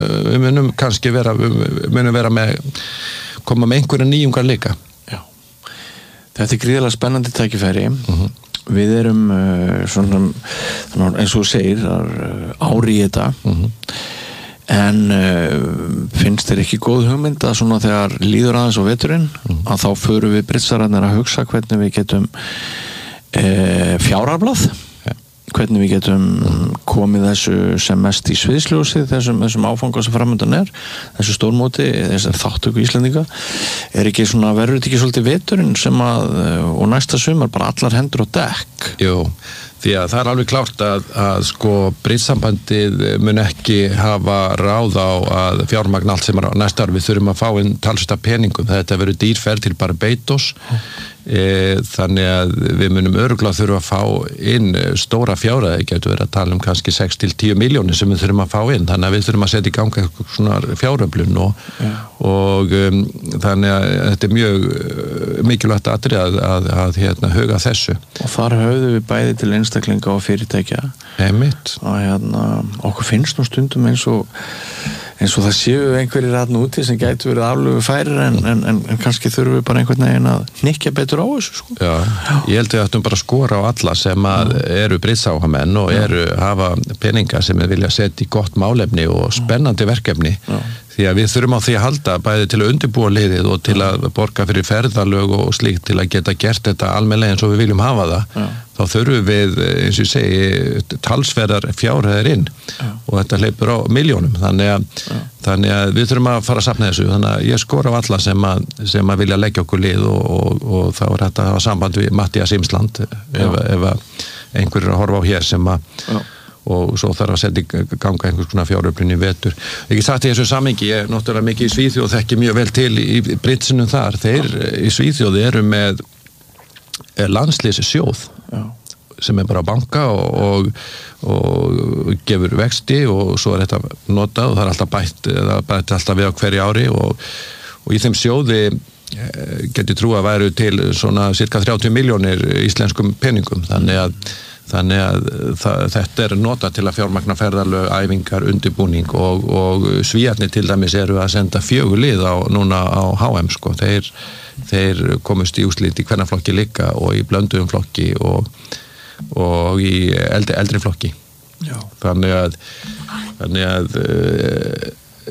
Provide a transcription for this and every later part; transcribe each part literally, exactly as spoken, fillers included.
við munum kannski vera, við munum vera með, koma með einhverja nýjungar líka. Já. Þetta er gríðarlega spennandi tækifæri. Mm-hmm. Við erum uh, svona, eins og þú segir, ári í þetta. Mm-hmm. En uh, finnst þér ekki góð hugmynd að svona þegar líður aðeins á veturinn, mm-hmm. að þá förum við britsararnir að hugsa hvernig við getum uh, fjáraflað? Hvernig við getum komið þessu sem mest í sviðsljósið, þessum, þessum áfanga sem framöndan er, þessu stórmóti, þessu þáttöku Íslendinga. Er ekki svona, verður þetta ekki svolítið veturinn sem að, og næsta sumar, bara allar hendur á dekk? Jú, því að það er alveg klárt að, að sko Britssambandið mun ekki hafa ráð á að fjármagna allt sem er á næsta ár. Við þurfum að fá inn talsvert af peningum. Þetta verður dýrferð til Barbados. E, þannig að við munum örugglega þurfa að fá inn stóra fjárhæð, getur verið að tala um kannski sex til tíu milljónir sem við þurfum að fá inn, þannig að við þurfum að setja í gang eitthvað svona fjáröflun og, ja. og um, þannig að þetta er mjög mikilvægt atriði að, að, að hérna, huga þessu. Og þar höfðum við bæði til einstaklinga og fyrirtækja. Einmitt. Og hérna, okkur finnst nú stundum eins og eins og það séu einhverjir þarna úti sem gætu verið aflögu færir en, en, en, en kannski þurfum við bara einhvern veginn að hnykkja betur á þessu sko. Já, ég held við ættum bara að skora á alla sem að eru britsáhamenn og eru hafa peninga sem við vilja setja í gott málefni og spennandi verkefni. Já. Því að við þurfum á því að halda bæði til að undirbúa liðið og til að borga fyrir ferðalög og slíkt til að geta gert þetta almennilega eins og við viljum hafa það. Já. Þá þurfum við, eins og ég segi, talsverðar fjárhæðir inn. Já. Og þetta hleypur á milljónum. Þannig að, þannig að við þurfum að fara að safna þessu. Þannig að ég skora á alla sem að, sem að vilja leggja okkur lið og, og, og þá er þetta að hafa samband við Matthías Imsland ef, ef einhver er að horfa á hér sem að Já. Og svo þarf að setja í ganga einhvers konar fjáröflun í vetur. Ekki sagt í þessu samhengi, ég er náttúrulega mikið í Svíþjóð, þekki mjög vel til í Britsinum þar. Þeir í Svíþjóði eru með landslýssjóð sem er bara banka og, og, og gefur vexti og svo er þetta notað og það er alltaf bætt, það bætt alltaf við á hverju ári og, og í þeim sjóði geti trú að væru til svona cirka þrjátíu milljónir íslenskum peningum, þannig að Þannig að það, þetta er notað til að fjármagna ferðalög, æfingar, undirbúning og, og Svíarnir til dæmis eru að senda fjögur lið á, núna á H M sko. Þeir, þeir komust í úrslit í kvennaflokki líka og í blönduðum flokki og, og í eldri, eldri flokki. Já. Þannig að, þannig að uh,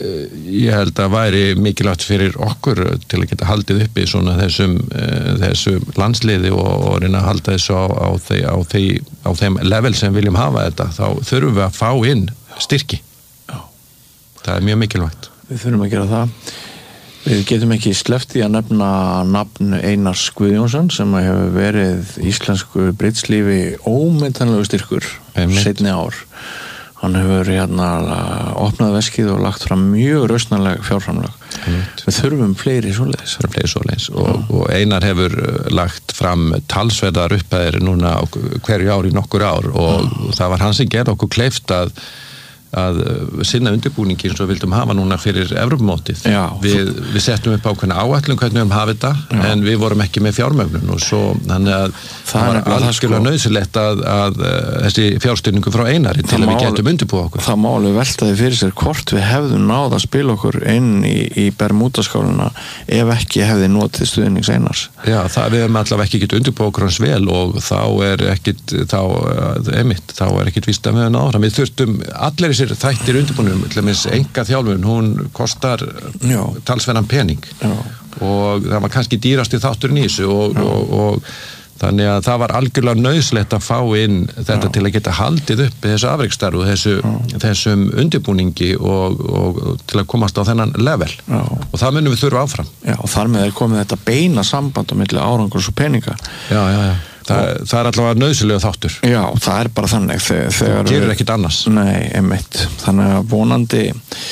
ég held að væri mikilvægt fyrir okkur til að geta haldið uppi svona þessum, uh, þessum landsliði og, og reyna að halda þessu á, á, þei, á, þei, á þeim level sem viljum hafa þetta, þá þurfum við að fá inn styrki. Já. Það er mjög mikilvægt. Við þurfum að gera það. Við getum ekki sleppt í að nefna nafn Einars Guðjónsson sem hefur verið íslensku britslífi ómetanlegu styrkur seinni ár. Hann hefur hérna opnað veskið og lagt fram mjög rausnarleg fjárframlag. Við þurfum fleiri svoleiðis. Þurfum fleiri svoleiðis og, og Einar hefur lagt fram talsverðar upphæðir núna hverju ár í nokkur ár og Já. Það var hann sem gerði okkur kleift að að sinna undirbúningi eins og við vildum hafa núna fyrir Evrópumótið. Við, við settum upp ákveðna áætlun hvernig við höfum hafið þetta Já. En við vorum ekki með fjármögnun og svo þannig að það var algjörlega sko, nauðsynlegt að, að, að þessi fjárstyrningu frá Einari til að við getum undirbúið okkur. Það má alveg veltaði fyrir sér hvort við hefðum náð að spila okkur inn í, í Bermudaskáluna ef ekki hefði notið stuðnings Einars. Já, það við hefum allavega ekki getið undirbúið okkur hans vel og þá er ekkit þá, emitt, þá er ekkit víst að við höfum náð. Við þurftum allir þættir undirbúnum, til dæmis enga þjálfun, hún kostar Já. Talsverðan pening Já. Og það var kannski dýrasti þátturinn í þessu og, og, og þannig að það var algjörlega nauðslegt að fá inn þetta Já. Til að geta haldið upp þessu afreksstarf og þessu, þessum undirbúningi og, og, og til að komast á þennan level Já. Og það munum við þurfa áfram. Já, og þar með er komið þetta beina samband á milli árangurs og peninga. Já, já, já. Það, það er allavega nauðsynlega þáttur. Já, það er bara þannig. Þegar, þegar það gerir ekkit annars. Nei, einmitt. Þannig að vonandi,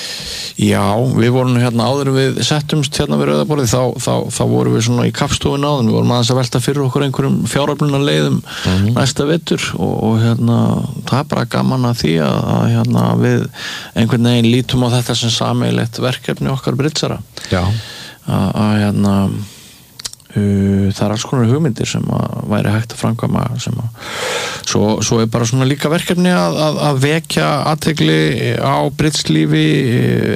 já, við vorum hérna áður við settumst hérna við Rauðaborðið, þá, þá, þá vorum við svona í kappstofun áður, við vorum aðeins að velta fyrir okkur einhverjum fjáröflunar leiðum mm-hmm. næsta vetur og, og hérna, það er bara gaman að því að, að hérna, við einhvern veginn lítum á þetta sem sameiginlegt verkefni okkar britsara. Já. Að, að hérna, Uh, það er alls konar hugmyndir sem að væri hægt að framkvæma sem að svo, svo er bara svona líka verkefni að, að, að vekja athygli á britslífi